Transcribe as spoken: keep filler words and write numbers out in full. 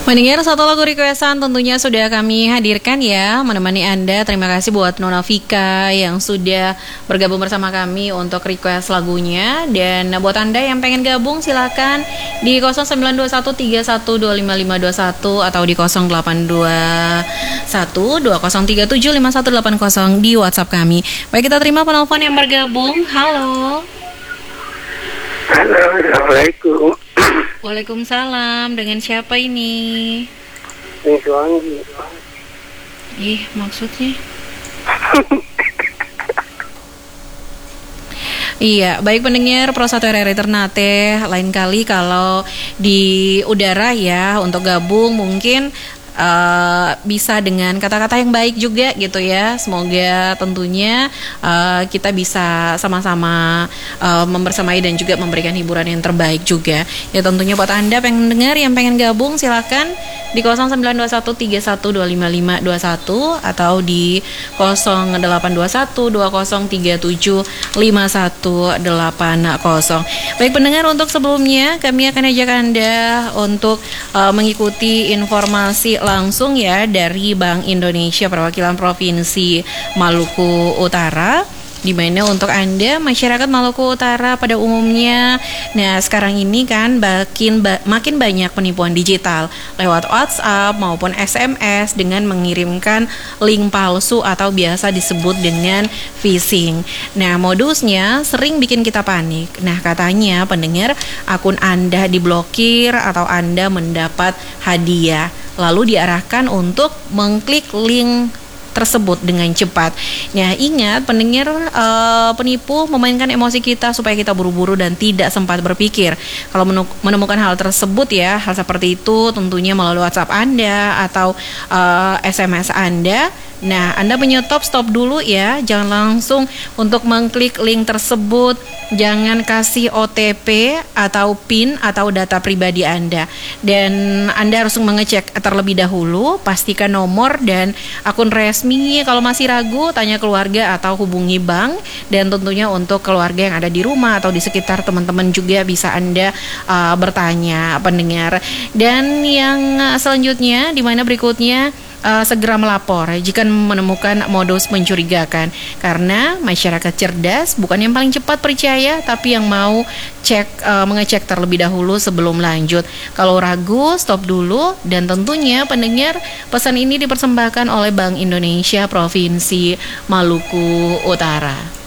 Mendengar satu lagu requestan tentunya sudah kami hadirkan ya menemani Anda. Terima kasih buat Nona Vika yang sudah bergabung bersama kami untuk request lagunya. Dan buat Anda yang pengen gabung silakan di nol sembilan dua satu tiga satu dua lima lima dua satu atau di nol delapan dua satu dua nol tiga tujuh lima satu delapan nol di WhatsApp kami. Baik, kita terima penelpon yang bergabung. Halo. Halo, Assalamualaikum. Waalaikumsalam, dengan siapa ini? Ini Suanggi. Ih, maksudnya? Iya, baik pendengar Pro satu R R I Ternate, lain kali kalau di udara ya untuk gabung mungkin Uh, bisa dengan kata-kata yang baik juga gitu ya. Semoga tentunya uh, kita bisa sama-sama uh, membersamai dan juga memberikan hiburan yang terbaik juga. Ya tentunya buat Anda pengen dengar yang pengen gabung silakan di nol sembilan dua satu tiga satu dua lima lima dua satu atau di nol delapan dua satu dua nol tiga tujuh lima satu delapan nol. Baik pendengar, untuk sebelumnya kami akan ajak Anda untuk uh, mengikuti informasi langsung ya dari Bank Indonesia Perwakilan Provinsi Maluku Utara, di mana untuk Anda masyarakat Maluku Utara pada umumnya, nah sekarang ini kan makin ba- makin banyak penipuan digital lewat WhatsApp maupun S M S dengan mengirimkan link palsu atau biasa disebut dengan phishing. Nah, modusnya sering bikin kita panik. Nah, katanya pendengar, akun Anda diblokir atau Anda mendapat hadiah, lalu diarahkan untuk mengklik link tersebut dengan cepat. Nah, ingat pendengar, uh, penipu memainkan emosi kita supaya kita buru-buru dan tidak sempat berpikir. Kalau menemukan hal tersebut ya, hal seperti itu tentunya melalui WhatsApp Anda atau uh, S M S Anda. Nah, Anda menyetop stop dulu ya, jangan langsung untuk mengklik link tersebut, jangan kasih O T P atau PIN atau data pribadi Anda. Dan Anda harus mengecek terlebih dahulu, pastikan nomor dan akun resmi. Kalau masih ragu, tanya keluarga atau hubungi bank. Dan tentunya untuk keluarga yang ada di rumah atau di sekitar teman-teman juga bisa Anda uh, bertanya pendengar. Dan yang selanjutnya, di mana berikutnya, Uh, segera melapor jika menemukan modus mencurigakan, karena masyarakat cerdas bukan yang paling cepat percaya, tapi yang mau cek uh, mengecek terlebih dahulu sebelum lanjut. Kalau ragu, stop dulu. Dan tentunya pendengar, pesan ini dipersembahkan oleh Bank Indonesia Provinsi Maluku Utara.